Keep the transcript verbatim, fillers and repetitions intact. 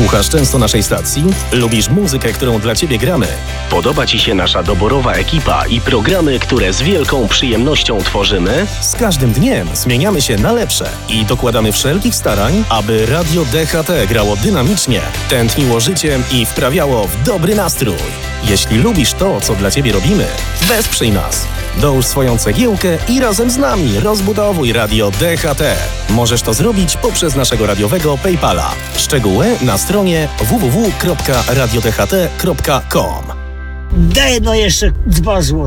Słuchasz często naszej stacji? Lubisz muzykę, którą dla Ciebie gramy? Podoba Ci się nasza doborowa ekipa i programy, które z wielką przyjemnością tworzymy? Z każdym dniem zmieniamy się na lepsze i dokładamy wszelkich starań, aby Radio D H T grało dynamicznie, tętniło życiem i wprawiało w dobry nastrój. Jeśli lubisz to, co dla Ciebie robimy, wesprzyj nas. Dołóż swoją cegiełkę i razem z nami rozbudowuj Radio D H T. Możesz to zrobić poprzez naszego radiowego PayPala. Szczegóły na stronie w w w kropka radio d h t kropka com. Daj no jeszcze dwa złote.